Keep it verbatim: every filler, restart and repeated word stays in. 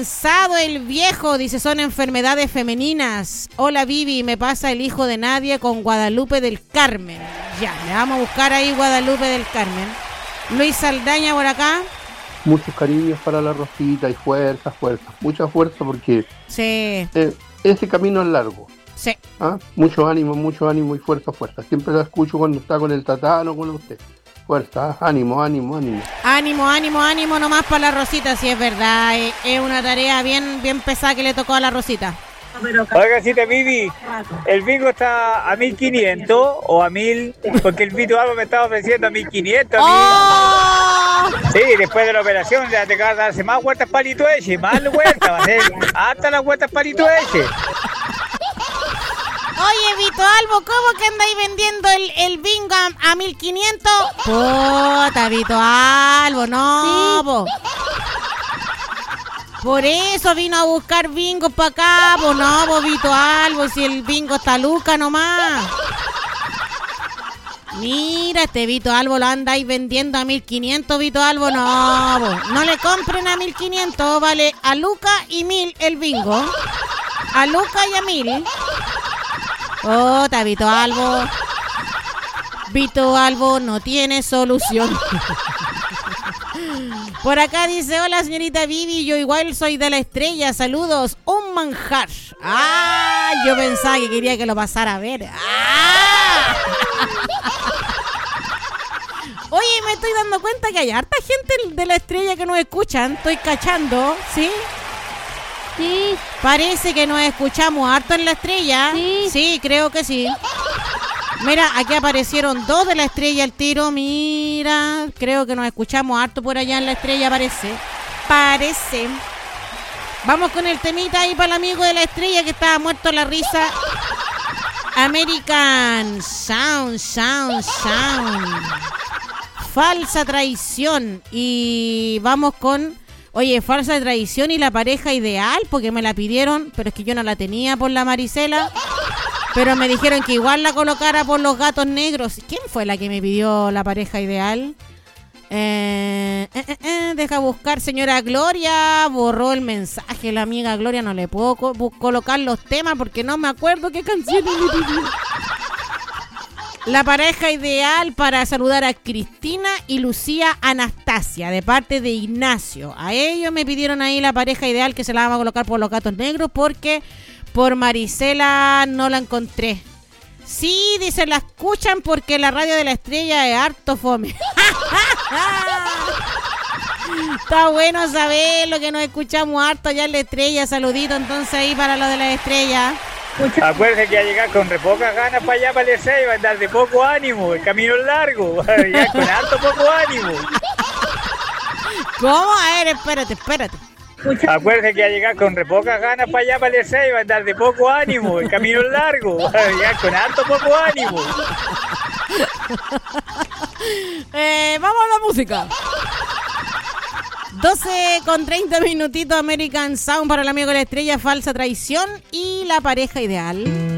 cansado el viejo, dice, son enfermedades femeninas. Hola Vivi, me pasa el hijo de Nadia con Guadalupe del Carmen. Ya, le vamos a buscar ahí Guadalupe del Carmen. Luis Saldaña por acá. Muchos cariños para la Rosita y fuerza, fuerza, mucha fuerza porque sí. eh, ese camino es largo. Sí. ¿Ah? Mucho ánimo, mucho ánimo y fuerza, fuerza. Siempre la escucho cuando está con el tatano, con usted. Fuerza, ánimo, ánimo, ánimo. Ánimo, ánimo, ánimo nomás para la Rosita, si es verdad. Es, es una tarea bien, bien pesada que le tocó a la Rosita. Oiga, si te Vivi, el bingo está a mil quinientos o a mil, porque el Vito Alba me estaba ofreciendo a mil quinientos. ¡Oh! Sí, después de la operación ya te acabas de darse más vueltas palito ese, más vueltas, va a ser hasta las vueltas palito ese. Oye, Vito Albo, ¿cómo que andáis vendiendo el, el bingo a, a mil quinientos? Puta, Vito Albo, no, sí. po. Por eso vino a buscar bingo para acá, po, no, po, Vito Albo, si el bingo está luca nomás. Mira, este Vito Albo lo andáis vendiendo a mil quinientos, Vito Albo, no, po. No le compren a mil quinientos, vale a luca y mil el bingo. A luca y a mil. Oh, está Vito Albo. Vito Albo no tiene solución. Por acá dice, hola señorita Vivi, yo igual soy de la Estrella, saludos, un manjar. Ah, yo pensaba que quería que lo pasara a ver. Ah. Oye, me estoy dando cuenta que hay harta gente de la Estrella que nos escuchan, estoy cachando, ¿sí? Sí. Parece que nos escuchamos harto en la Estrella. Sí. Sí, creo que sí. Mira, aquí aparecieron dos de la Estrella al tiro. Mira, creo que nos escuchamos harto por allá en la Estrella, parece. Parece. Vamos con el temita ahí para el amigo de la Estrella que estaba muerto la risa. American Sound, Sound, Sound. Falsa traición. Y vamos con... Oye, falsa traición y la pareja ideal, porque me la pidieron, pero es que yo no la tenía por la Marisela. Pero me dijeron que igual la colocara por los gatos negros. ¿Quién fue la que me pidió la pareja ideal? Eh, eh, eh, eh, deja buscar, señora Gloria. Borró el mensaje, la amiga Gloria. No le puedo co- colocar los temas porque no me acuerdo qué canciones me pidió. La pareja ideal para saludar a Cristina y Lucía Anastasia, de parte de Ignacio. A ellos me pidieron ahí la pareja ideal que se la vamos a colocar por los gatos negros porque por Marisela no la encontré. Sí, dice, la escuchan porque la radio de la Estrella es harto fome. Está bueno saber lo que nos escuchamos harto allá en la Estrella. Saludito entonces ahí para lo de la Estrella. Acuérdense que va a llegar con re pocas ganas para allá, para el seis, va a andar de poco ánimo, el camino es largo, va a llegar con alto poco ánimo. ¿Cómo? A ver, espérate, espérate. Acuérdense que va a llegar con re pocas ganas para allá, para el seis, va a andar de poco ánimo, el camino es largo, va a llegar con alto poco ánimo. eh, vamos a la música. doce con treinta minutitos, American Sound para el amigo de la Estrella, falsa traición y la pareja ideal.